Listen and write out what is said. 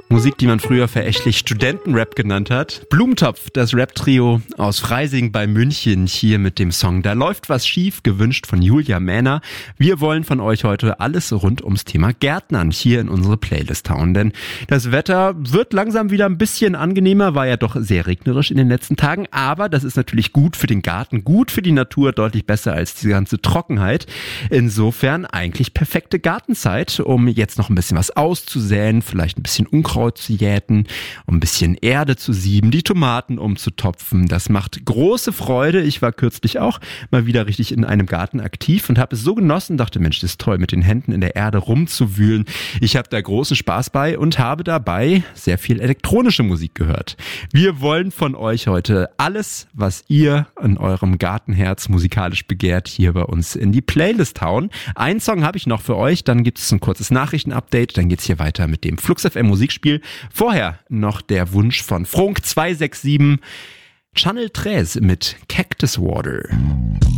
Musik, die man früher verächtlich Studentenrap genannt hat. Blumentopf, das Rap-Trio aus Freising bei München, hier mit dem Song Da läuft was schief, gewünscht von Julia Mähner. Wir wollen von euch heute alles rund ums Thema Gärtnern hier in unsere Playlist hauen, denn das Wetter wird langsam wieder ein bisschen angenehmer, war ja doch sehr regnerisch in den letzten Tagen, aber das ist natürlich gut für den Garten, gut für die Natur, deutlich besser als diese ganze Trockenheit. Insofern eigentlich perfekte Gartenzeit, um jetzt noch ein bisschen was auszusäen, vielleicht ein bisschen Unkraut zu jäten, um ein bisschen Erde zu sieben, die Tomaten umzutopfen. Das macht große Freude. Ich war kürzlich auch mal wieder richtig in einem Garten aktiv und habe es so genossen, dachte, Mensch, das ist toll, mit den Händen in der Erde rumzuwühlen. Ich habe da großen Spaß bei und habe dabei sehr viel elektronische Musik gehört. Wir wollen von euch heute alles, was ihr in eurem Gartenherz musikalisch begehrt, hier bei uns in die Playlist hauen. Einen Song habe ich noch für euch, dann gibt es ein kurzes Nachrichtenupdate, dann geht's hier weiter mit dem Flux FM Musikspiel. Vorher noch der Wunsch von Frunk267, Channel 3 mit Cactus Water.